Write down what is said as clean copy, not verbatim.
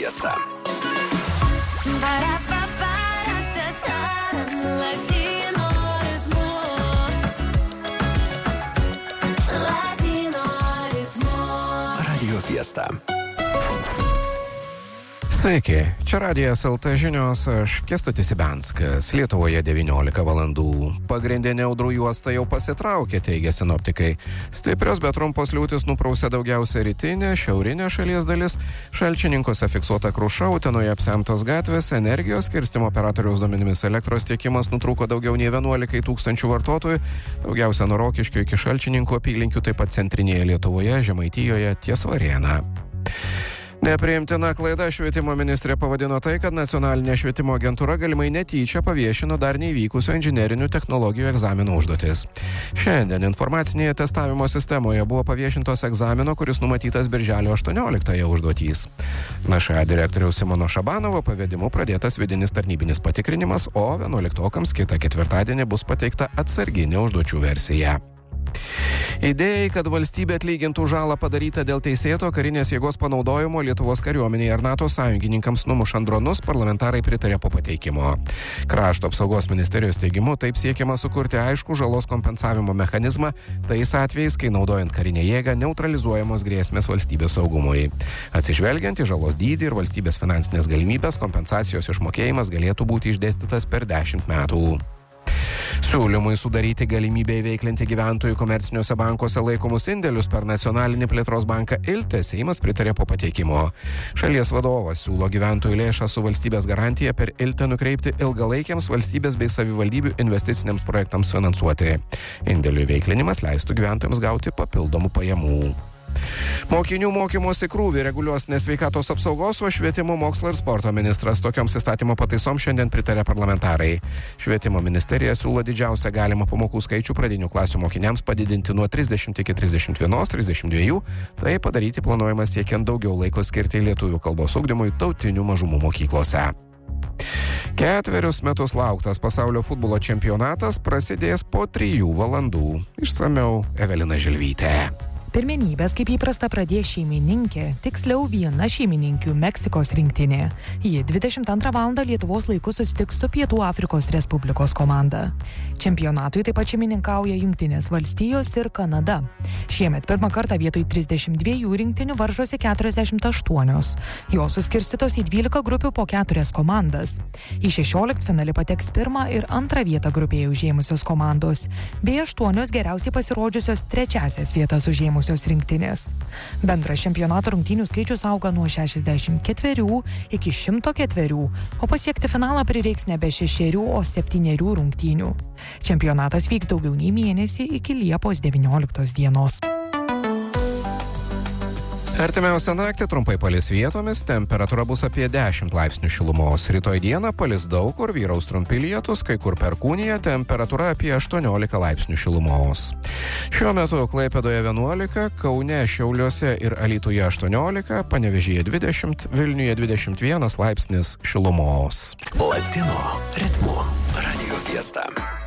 Fiesta. Radio Fiesta. Sveiki, čia Radijas LT žinios, aš Kęstutis Ibianskas. Lietuvoje 19 valandų. Pagrindinė audrų juosta jau pasitraukė, teigia sinoptikai. Stiprios, bet trumpos liūtys nuprausė daugiausia rytinė, šiaurinė šalies dalis. Šalčininkuose fiksuota kruša, Utenoje apsemtos gatvės, energijos skirstymo operatoriaus duomenimis elektros tiekimas nutrūko daugiau nei 11 tūkstančių vartotojų. Daugiausia nuo Rokiškio iki Šalčininkų apylinkių, taip pat centrinėje Lietuvoje, Žemaitijoje, ties Varėna. Nepriimtina klaida švietimo ministrė pavadino tai, kad nacionalinė švietimo agentūra galimai netyčia paviešino dar neįvykusio inžinerinių technologijų egzamino užduotis. Šiandien informacinėje testavimo sistemoje buvo paviešintos egzamino, kuris numatytas birželio 18 užduotys. NŠA direktoriaus Simono Šabanovo pavedimu pradėtas vidinis tarnybinis patikrinimas, o 11-okams kitą ketvirtadienį bus pateikta atsarginė užduočių versija. Idėjai, kad valstybė atlygintų žalą padarytą dėl teisėto karinės jėgos panaudojimo Lietuvos kariuomeniai ar NATO sąjungininkams numušant dronus, parlamentarai pritarė po pateikimo. Krašto apsaugos ministerijos teigimu taip siekiama sukurti aiškų žalos kompensavimo mechanizmą tais atvejais, kai naudojant karinę jėgą neutralizuojamos grėsmės valstybės saugumui. Atsižvelgiant į žalos dydį ir valstybės finansinės galimybės, kompensacijos išmokėjimas galėtų būti išdėstytas per 10 metų. Siūlymui sudaryti galimybę įveiklinti gyventojų komerciniuose bankuose laikomus indėlius per nacionalinį plėtros banką ILTE Seimas pritarė po pateikimo. Šalies vadovas siūlo gyventojų lėšą su valstybės garantija per ILTE nukreipti ilgalaikiams valstybės bei savivaldybių investiciniams projektams finansuoti. Indėlių įveiklinimas leistų gyventojams gauti papildomų pajamų. Mokinių mokymosi krūvį reguliuos ne sveikatos apsaugos, o švietimo, mokslo ir sporto ministras. Tokioms įstatymo pataisoms šiandien pritarė parlamentarai. Švietimo ministerija siūlo didžiausią galimą pamokų skaičių pradinių klasių mokiniams padidinti nuo 30 iki 31-32. Tai padaryti planuojama siekiant daugiau laiko skirti lietuvių kalbos ugdymui tautinių mažumų mokyklose. 4 metus lauktas pasaulio futbolo čempionatas prasidės po 3 valandų. Išsamiau Evelina Žilvytė. Pirmenybės, kaip įprasta, pradės šeimininkė, tiksliau viena šeimininkių Meksikos rinktinė. Ji 22 valandą Lietuvos laiku susitiks su Pietų Afrikos Respublikos komanda. Čempionatui taip pat šeimininkauja Jungtinės valstijos ir Kanada. Šiemet pirmą kartą vietoj 32 rinktinių varžosi 48. Jos suskirstytos į 12 grupių po 4 komandas. Į 16 finalį pateks pirmą ir antrą vietą grupėje užėmusios komandos, bei 8 geriausiai pasirodžiusios trečiasias vietas užėmusios rinktinės. Bendras čempionato rungtynių skaičius auga nuo 64 iki 104, o pasiekti finalą prireiks nebe 6, o 7 rungtynių. Čempionatas vyks daugiau nei mėnesį iki Liepos 19 dienos. Artimiausią naktį trumpai palis vietomis, temperatūra bus apie 10 laipsnių šilumos. Rytoj dieną palis daug kur, vyraus trumpi lietus, kai kur perkūnija, temperatūra apie 18 laipsnių šilumos. Šiuo metu Klaipėdoje 11, Kaune, Šiauliuose ir Alytuje 18, Panevėžyje 20, Vilniuje 21 laipsnis šilumos. Latino ritmu Radio Fiesta.